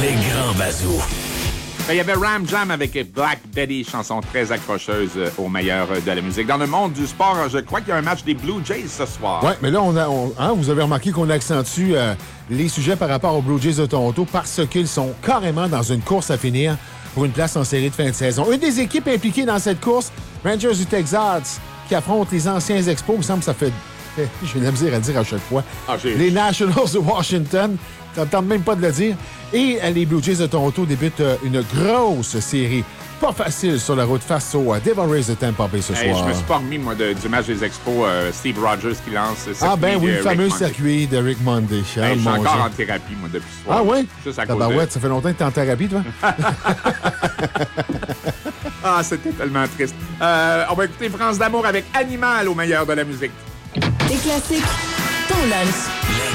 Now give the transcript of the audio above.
Les grands bazous. Il y avait Ram Jam avec Black Betty, chanson très accrocheuse au meilleur de la musique. Dans le monde du sport, je crois qu'il y a un match des Blue Jays ce soir. Oui, mais là, vous avez remarqué qu'on accentue les sujets par rapport aux Blue Jays de Toronto parce qu'ils sont carrément dans une course à finir pour une place en série de fin de saison. Une des équipes impliquées dans cette course, Rangers du Texas, qui affrontent les anciens Expos, il me semble que ça fait... J'ai de la misère à dire à chaque fois. Les Nationals de Washington, ça ne me tente même pas de le dire. Et les Blue Jays de Toronto débutent une grosse série. Pas facile sur la route face aux Devil Rays de Tampa Bay ce soir. Je me suis pas remis, moi, du match des Expos. Steve Rogers qui lance. Le fameux circuit de Rick Monday. Je suis encore en thérapie, moi, depuis ce soir. Ah oui? Ça fait longtemps que tu es en thérapie, toi? C'était tellement triste. On va écouter France d'amour avec Animal au meilleur de la musique. Les classiques, ton lunch.